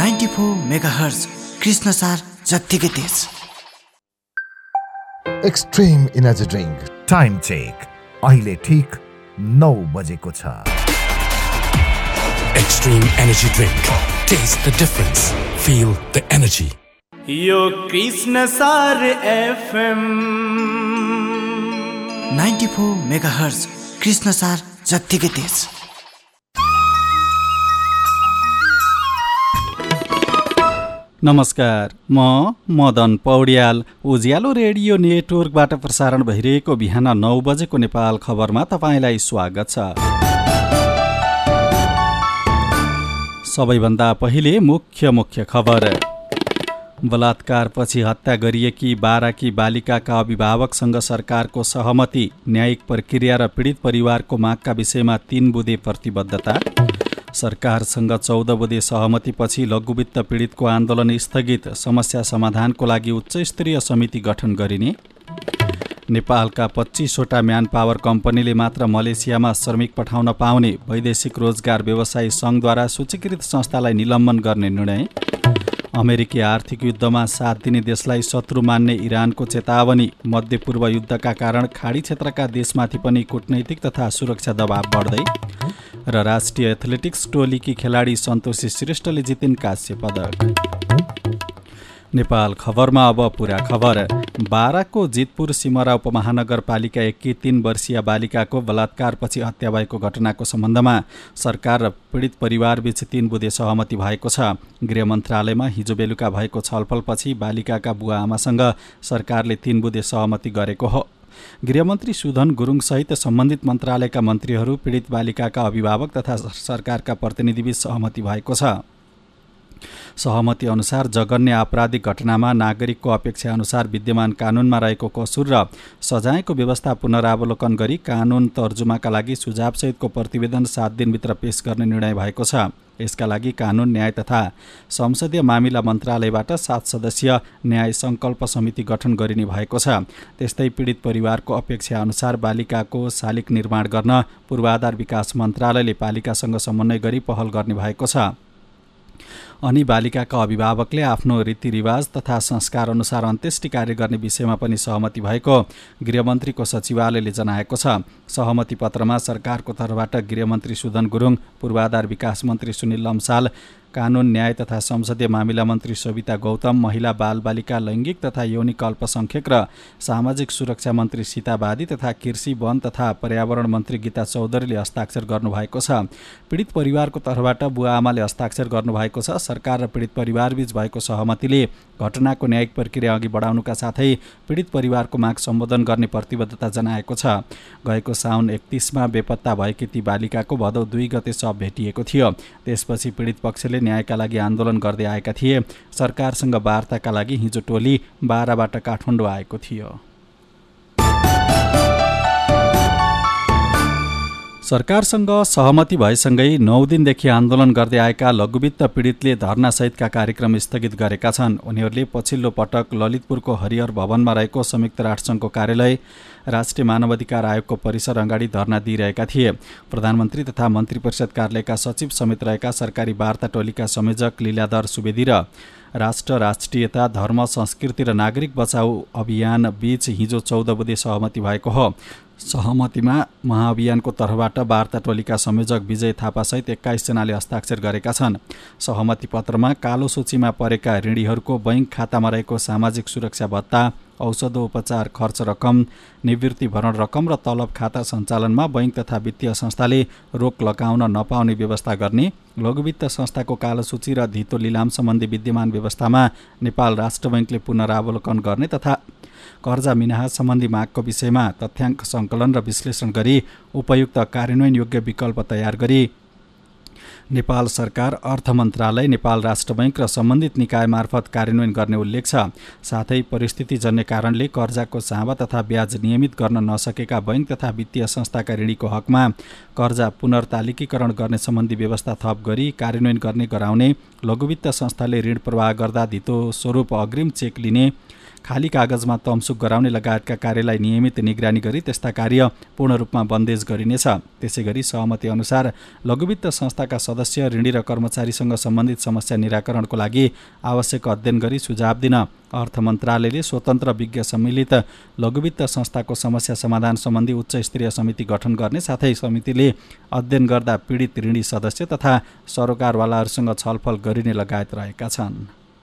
94 megahertz Krishnasar जत्तिकै तेज। Extreme energy drink time check अहिले ठीक 9 बजेको छ। Extreme energy drink. Taste the difference. Feel the energy. यो कृष्णसार FM 94 मेगाहर्ज कृष्णसार जत्तिकै तेज। नमस्कार, म मदन पौड्याल। उज्यालो रेडियो नेटवर्कबाट प्रसारण भइरहेको बिहान 9 बजेको नेपाल खबरमा तपाईँलाई स्वागत छ। सबैभन्दा पहिले मुख्य खबर। बलात्कारपछि हत्या गरिएकी बाराकी बालिकाका अभिभावकसँग सरकारको सहमति। न्यायिक प्रक्रिया र पीडित परिवारको मागका विषयमा 3 बुँदे प्रतिबद्धता। सरकारसँग 14 बुँदे सहमतिपछि लघुवित्त पीडितको आन्दोलन स्थगित। समस्या समाधानको लागि उच्चस्तरीय समिति गठन गरिने। नेपालका 25वटा म्यान पावर कम्पनीले मात्र मलेसियामा श्रमिक पठाउन पाउने। वैदेशिक रोजगार व्यवसायी सङ्घद्वारा सूचीकृत संस्थालाई निलम्बन गर्ने निर्णय। अमेरिकी आर्थिक युद्धमा साथ दिने देशलाई शत्रु मान्ने इरानको चेतावनी। मध्यपूर्व युद्धका कारण खाडी क्षेत्रका देशमाथि पनि कूटनैतिक तथा सुरक्षा दबाव बढ्दै। र राष्ट्रिय एथलेटिक्स टोलीकी खेलाडी सन्तोषी श्रेष्ठले जितिन् काँस्य पदक। नेपाल खबरमा अब पुरा खबर। बाराको जितपुर सिमरा उपमहानगरपालिका 3 वर्षीय बालिकाको बलात्कारपछि हत्या भएको घटनाको सम्बन्धमा सरकार र पीडित परिवारबीच 3 बुँदे सहमति भएको छ। गृह मन्त्रालयमा हिजो बेलुका भएको छलफलपछि बालिकाका बुवा आमासँग सरकारले 3 बुँदे सहमति गरेको हो। गृहमन्त्री सुधन गुरुङसहित सम्बन्धित मन्त्रालयका मन्त्रीहरू, पीडित बालिकाका अभिभावक तथा सरकारका प्रतिनिधिबीच सहमति भएको छ। सहमति अनुसार जघन्य आपराधिक घटनामा नागरिकको अपेक्षा अनुसार विद्यमान कानुनमा रहेको कसुर र सजायको व्यवस्था पुनरावलोकन गरी कानुन तर्जुमाका लागि सुझावसहितको प्रतिवेदन 7 दिनभित्र पेश गर्ने निर्णय भएको छ। यसका लागि कानुन, न्याय तथा संसदीय मामिला मन्त्रालयबाट 7 सदस्यीय न्याय सङ्कल्प समिति गठन गरिने भएको छ। त्यस्तै पीडित परिवारको अपेक्षा अनुसार बालिकाको शालिग निर्माण गर्न पूर्वाधार विकास मन्त्रालयले पालिकासँग समन्वय गरी पहल गर्ने भएको छ। अनि बालिकाका अभिभावकले आफ्नो रीतिरिवाज तथा संस्कार अनुसार अन्त्येष्टि कार्य गर्ने विषयमा पनि सहमति भएको गृहमन्त्रीको सचिवालयले जनाएको छ। सहमति पत्रमा सरकारको तर्फबाट गृहमन्त्री सुधन गुरुङ, पूर्वाधार विकास मन्त्री सुनिल लम्साल, कानुन, न्याय तथा संसदीय मामिला मन्त्री सविता गौतम, महिला बालबालिका, लैङ्गिक तथा यौनिक अल्पसङ्ख्यक र सामाजिक सुरक्षा मन्त्री सीता बादी तथा कृषि, वन तथा पर्यावरण मन्त्री गीता चौधरीले हस्ताक्षर गर्नुभएको छ। पीडित परिवारको तर्फबाट बुवा आमाले हस्ताक्षर गर्नुभएको छ। सरकार र पीडित परिवारबीच भएको सहमतिले घटनाको न्यायिक प्रक्रिया अघि बढाउनुका साथै पीडित परिवारको माग सम्बोधन गर्ने प्रतिबद्धता जनाएको छ। गएको साउन 31मा बेपत्ता भएकी ती बालिकाको भदौ 2 गते शव भेटिएको थियो। त्यसपछि पीडित पक्षले न्यायका लागि आन्दोलन गर्दै आएका थिए। सरकारसँग वार्ताका लागि हिजो टोली बाराबाट काठमाडौँ आएको थियो। सरकारसँग सहमति भएसँगै 9 दिनदेखि आन्दोलन गर्दै आएका लघुवित्त पीडितले धरनासहितका कार्यक्रम स्थगित गरेका छन्। उनीहरूले पछिल्लो पटक ललितपुरको हरिहर भवनमा रहेको संयुक्त राष्ट्रसङ्घको कार्यालय, राष्ट्रिय मानवाधिकार आयोगको परिसर अगाडि धरना दिइरहेका थिए। प्रधानमन्त्री तथा मन्त्री परिषद कार्यालयका सचिव समेत रहेका सरकारी वार्ता टोलीका संयोजक लीलाधर सुवेदी र राष्ट्र, राष्ट्रियता, धर्म, संस्कृति र नागरिक बचाउ अभियान बीच हिजो 14 बुँदे सहमति भएको हो। सहमतिमा महाअभियानको तर्फबाट वार्ता टोलीका संयोजक विजय थापासहित 21 जनाले हस्ताक्षर गरेका छन्। सहमति पत्रमा कालो सूचीमा परेका ऋणीहरूको बैङ्क खातामा रहेको सामाजिक सुरक्षा भत्ता, औषधोपचार खर्च रकम, निवृत्ति भरण रकम र तलब खाता सञ्चालनमा बैङ्क तथा वित्तीय संस्थाले रोक लगाउन नपाउने व्यवस्था गर्ने, लघुवित्त संस्थाको कालो सूची र धितो लिलाम सम्बन्धी विद्यमान व्यवस्थामा नेपाल राष्ट्र बैङ्कले पुनरावलोकन गर्ने तथा कर्जा मिनाहा सम्बन्धी मागको विषयमा तथ्याङ्क सङ्कलन र विश्लेषण गरी उपयुक्त कार्यान्वयन योग्य विकल्प तयार गरी नेपाल सरकार, अर्थ मन्त्रालय, नेपाल राष्ट्र बैङ्क र सम्बन्धित निकाय मार्फत कार्यान्वयन गर्ने उल्लेख छ। साथै परिस्थितिजन्य कारणले कर्जाको चाँबा तथा ब्याज नियमित गर्न नसकेका बैङ्क तथा वित्तीय संस्थाका ऋणीको हकमा कर्जा पुनर्तालिकीकरण गर्ने सम्बन्धी व्यवस्था थप गरी कार्यान्वयन गर्ने गराउने, लघुवित्त संस्थाले ऋण प्रवाह गर्दा धितो स्वरूप अग्रिम चेक लिने, खाली कागजमा तमसुक गराउने लगायतका कार्यलाई नियमित निगरानी गरी त्यस्ता कार्य पूर्ण रूपमा बन्देज गरिनेछ। त्यसैगरी सहमति अनुसार लघुवित्त संस्थाका सदस्य, ऋणी र कर्मचारीसँग सम्बन्धित समस्या निराकरणको लागि आवश्यक अध्ययन गरी सुझाव दिन अर्थ मन्त्रालयले स्वतन्त्र विज्ञ सम्मिलित लघुवित्त संस्थाको समस्या समाधान सम्बन्धी उच्च स्तरीय समिति गठन गर्ने साथै समितिले अध्ययन गर्दा पीडित ऋणी सदस्य तथा सरोकारवालाहरूसँग छलफल गरिने लगायत रहेका छन्।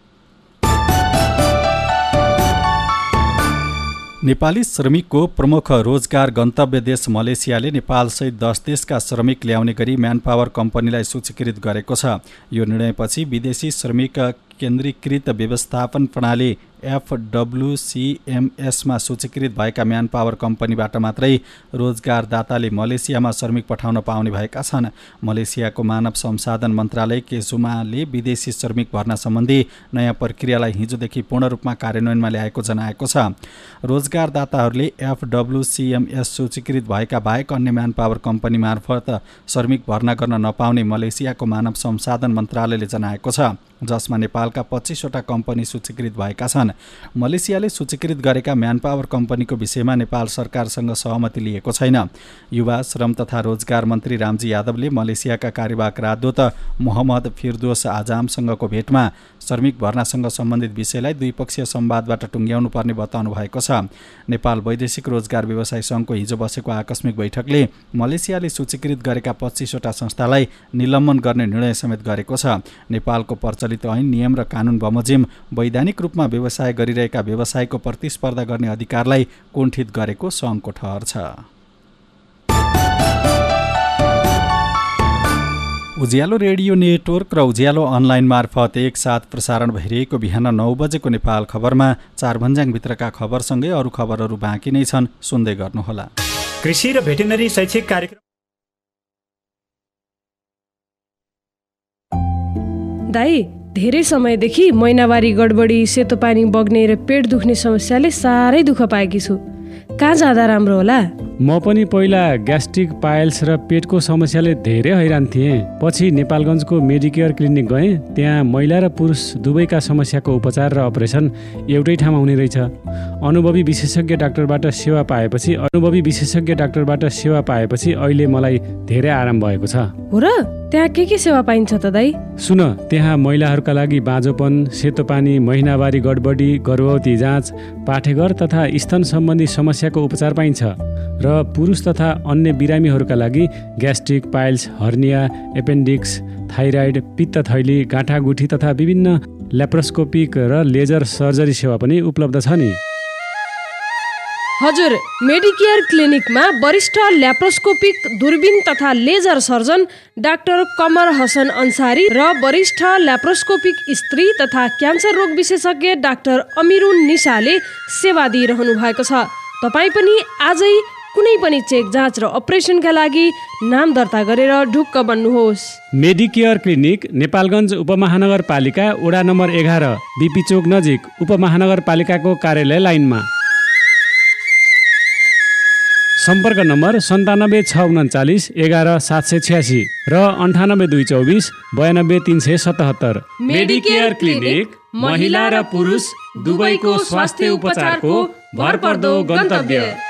नेपाली श्रमिकको प्रमुख रोजगार गन्तव्य देश मलेसियाले नेपालसहित 10 देशका श्रमिक ल्याउने गरी म्यानपावर कम्पनीलाई सूचीकृत गरेको छ। यो निर्णयपछि विदेशी श्रमिक केन्द्रीकृत व्यवस्थापन प्रणाली FWCMS मा सूचीकृत भएका म्यानपावर कम्पनीबाट मात्रै रोजगारदाताले मलेसियामा श्रमिक पठाउन पाउने भएका छन्। मलेसियाको मानव संसाधन मन्त्रालय केसुमाले विदेशी श्रमिक भर्ना सम्बन्धी नयाँ प्रक्रियालाई हिजोदेखि पूर्ण रूपमा कार्यान्वयनमा ल्याएको जनाएको छ। रोजगारदाताहरूले FWCMS सूचीकृत भएका बाहेक अन्य म्यानपावर कम्पनी मार्फत श्रमिक भर्ना गर्न नपाउने मलेसियाको मानव संसाधन मन्त्रालयले जनाएको छ, जसमा नेपालका 25 वटा कम्पनी सूचीकृत भएका छन्। मलेसियाले सूचीकृत गरेका म्यानपावर कम्पनीको विषयमा नेपाल सरकारसँग सहमति लिएको छैन। युवा, श्रम तथा रोजगार मन्त्री रामजी यादवले मलेसियाका कार्यवाहक राजदूत मोहम्मद फिरदोस आजामसँगको भेटमा श्रमिक भर्नासँग सम्बन्धित विषयलाई द्विपक्षीय संवादबाट टुङ्ग्याउनु पर्ने बताउनु भएको छ। नेपाल वैदेशिक रोजगार व्यवसाय सङ्घको हिजो बसेको आकस्मिक बैठकले मलेसियाले सूचीकृत गरेका 25 वटा संस्थालाई निलम्बन गर्ने निर्णय समेत गरेको छ। नेपालको प्रचलित ऐन, नियम र कानुन बमोजिम वैधानिक रूपमा व्यवसाय गरिरहेका व्यवसायको प्रतिस्पर्धा गर्ने अधिकारलाई कुण्ठित गरेको सङ्घको ठहर छ। उज्यालो रेडियो नेटवर्क र उज्यालो अनलाइन मार्फत एकसाथ प्रसारण भइरहेको बिहान 9 बजेको नेपाल खबरमा 4 भन्ज्याङभित्रका खबरसँगै अरू खबरहरू बाँकी नै छन्, सुन्दै गर्नुहोला। कृषि र भेटेनरी शैक्षिक कार्यक्रम। दाइ, धेरै समयदेखि महिनावारी गडबडी, सेतो पानी बग्ने र पेट दुख्ने समस्याले साह्रै दुःख पाएकी छु। कहाँ जाँदा राम्रो होला? म पनि पहिला ग्यास्ट्रिक, पाइल्स र पेटको समस्याले धेरै हैरान थिएँ। पछि नेपालगञ्जको मेडिकेयर क्लिनिक गएँ। त्यहाँ महिला र पुरुष दुवैका समस्याको उपचार र अपरेसन एउटै ठाउँमा हुने रहेछ। अनुभवी विशेषज्ञ डाक्टरबाट सेवा पाएपछि अहिले मलाई धेरै आराम भएको छ। हो र? त्यहाँ के सेवा पाइन्छ त दाइ? सुन, त्यहाँ महिलाहरूका लागि बाँझोपन, सेतो पानी, महिनावारी गडबडी, गर्भवती जाँच, पाठेघर तथा स्तन सम्बन्धी समस्याको उपचार पाइन्छ र पुरुष तथा अन्य बिरामीहरूका लागि gastric, piles, hernia, appendix, thyroid, पित्त थैली, गाँठागुठी तथा विभिन्न ल्याप्रोस्कोपिक र लेजर सर्जरी सेवा पनि उपलब्ध छ नि। हजुर, मेडिकेयर क्लिनिकमा वरिष्ठ ल्याप्रोस्कोपिक, दूरबीन तथा लेजर सर्जन डाक्टर कमर हसन अन्सारी र वरिष्ठ ल्याप्रोस्कोपिक स्त्री तथा क्यान्सर रोग विशेषज्ञ डाक्टर अमिरुन निसाले सेवा दिइरहनु भएको छ। तपाईँ पनि आजै कुनै पनि चेक, जाँच र अपरेसनका लागि नाम दर्ता गरेर ढुक्क बन्नुहोस्। मेडिकेयर क्लिनिक, नेपालगञ्ज उपमहानगरपालिका, वडा नम्बर 11, बिपी चोक नजिक, उपमहानगरपालिकाको कार्यालय लाइनमा। सम्पर्क नम्बर 97 639 11 786 र 98 224 92 377। मेडिकेयर क्लिनिक, महिला र पुरुष दुवैको स्वास्थ्य उपचारको भरपर्दो गन्तव्य।